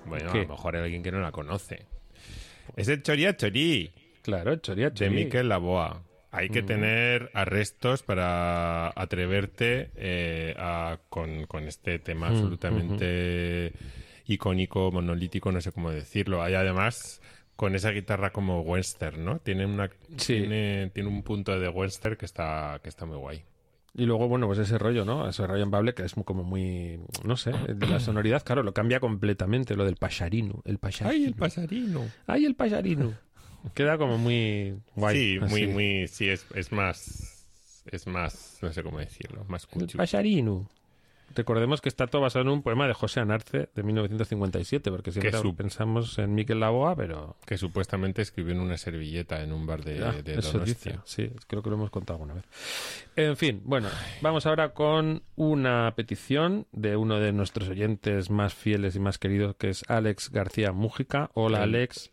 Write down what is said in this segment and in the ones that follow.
Bueno, ¿Qué? a lo mejor hay alguien que no la conoce. Es el Choria Chorí, Claro, Choria de Chorí. Miquel Laboa. Hay que tener arrestos para atreverte con este tema absolutamente icónico, monolítico, no sé cómo decirlo. Hay además con esa guitarra como western, ¿no? Tiene un punto de western que está muy guay. Y luego, bueno, pues ese rollo, ¿no? Ese rollo en Bable que es como muy, no sé, de la sonoridad, claro, lo cambia completamente, lo del pasarino, el pasarino. ¡Ay, el pasarino! ¡Ay, el pasarino! Queda como muy guay. Sí, así. muy, sí, es más, no sé cómo decirlo, más El cuchu. pasarino. Recordemos que está todo basado en un poema de José Anarce de 1957, porque siempre pensamos en Miquel Laboa, pero... Que supuestamente escribió en una servilleta en un bar de eso Donostia. dice, sí, creo que lo hemos contado alguna vez. En fin, bueno, vamos ahora con una petición de uno de nuestros oyentes más fieles y más queridos, que es Alex García Mújica. Hola, Alex.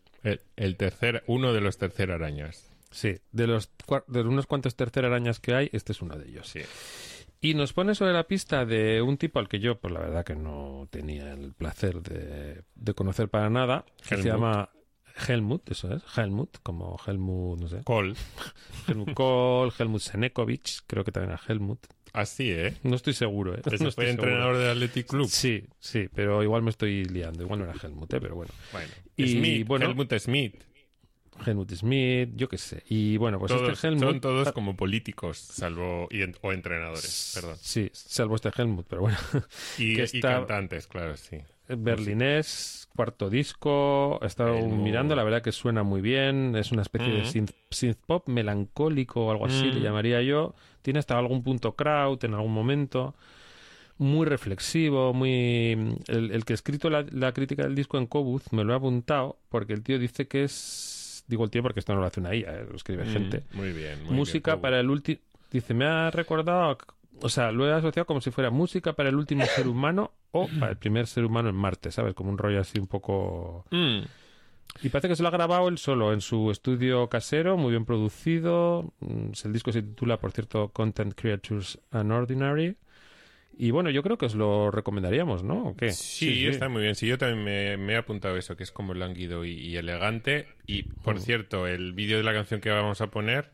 Uno de los tercer arañas. Sí, de unos cuantos tercer arañas que hay, este es uno de ellos. Sí. Y nos pone sobre la pista de un tipo al que yo, pues la verdad que no tenía el placer de conocer para nada, que se llama Helmut, eso es, Helmut, como Helmut, no sé. Kohl. Helmut Kohl, Helmut Senekovic, creo que también era Helmut. Así, ¿eh? No estoy seguro, ¿eh? Ese No fue estoy entrenador seguro. del Athletic Club. Sí, pero igual me estoy liando. Igual no era Helmut, pero bueno. Bueno, Y bueno, Helmut Smith. Helmut Smith, yo qué sé. Y bueno, pues Todos, este Helmut... son todos como políticos, o entrenadores, perdón. Sí, salvo este Helmut, pero bueno. Y que cantantes, claro, sí. Berlinés, cuarto disco, he estado mirando, la verdad que suena muy bien, es una especie de synth pop melancólico o algo así, le llamaría yo. Tiene hasta algún punto kraut en algún momento, muy reflexivo, muy... El que ha escrito la crítica del disco en Kobuz me lo he apuntado porque el tío dice que es... Digo el tío porque esto no lo hace una IA, lo escribe gente. Muy bien, muy música bien, para el último... Dice, me ha recordado... O sea, lo he asociado como si fuera música para el último ser humano o para el primer ser humano en Marte, ¿sabes? Como un rollo así un poco... Y parece que se lo ha grabado él solo en su estudio casero, muy bien producido. El disco se titula, por cierto, Content Creatures Unordinary. Y bueno, yo creo que os lo recomendaríamos, ¿no? ¿O qué? Sí, está muy bien. Sí, yo también me he apuntado eso, que es como lánguido y elegante. Y, por cierto, el vídeo de la canción que vamos a poner...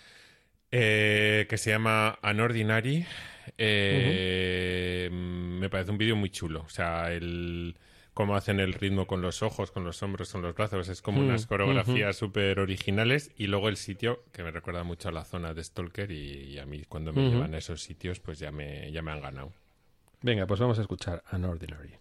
que se llama Unordinary, me parece un vídeo muy chulo. O sea, cómo hacen el ritmo con los ojos, con los hombros, con los brazos, es como unas coreografías súper originales. Y luego el sitio, que me recuerda mucho a la zona de Stalker, y a mí cuando me llevan a esos sitios, pues ya me han ganado. Venga, pues vamos a escuchar Unordinary.